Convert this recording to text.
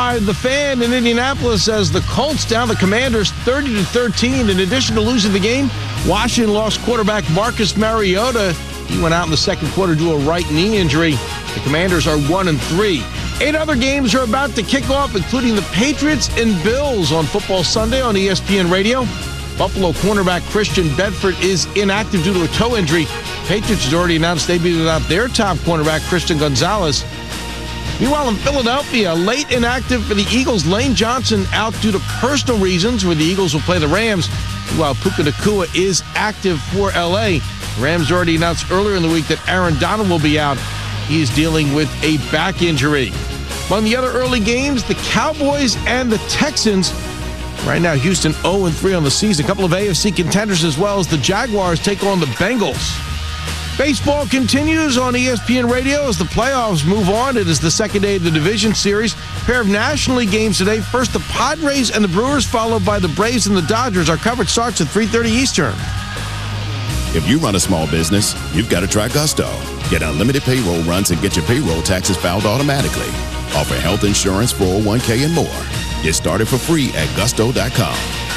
by The Fan in Indianapolis as the Colts down the Commanders 30-13. In addition to losing the game, Washington lost quarterback Marcus Mariota. He went out in the second quarter due to a right knee injury. The Commanders are 1-3. 8 other games are about to kick off, including the Patriots and Bills on Football Sunday on ESPN Radio. Buffalo cornerback Christian Bedford is inactive due to a toe injury. Patriots has already announced they've been without their top cornerback, Christian Gonzalez. Meanwhile, in Philadelphia, late inactive for the Eagles, Lane Johnson out due to personal reasons, where the Eagles will play the Rams, while Puka Nacua is active for L.A. The Rams already announced earlier in the week that Aaron Donald will be out. He is dealing with a back injury. Among the other early games, the Cowboys and the Texans. Right now, Houston 0-3 on the season. A couple of AFC contenders as well as the Jaguars take on the Bengals. Baseball continues on ESPN Radio as the playoffs move on. It is the second day of the division series. A pair of National League games today. First, the Padres and the Brewers, followed by the Braves and the Dodgers. Our coverage starts at 3:30 Eastern. If you run a small business, you've got to try Gusto. Get unlimited payroll runs and get your payroll taxes filed automatically. Offer health insurance, 401k, and more. Get started for free at gusto.com.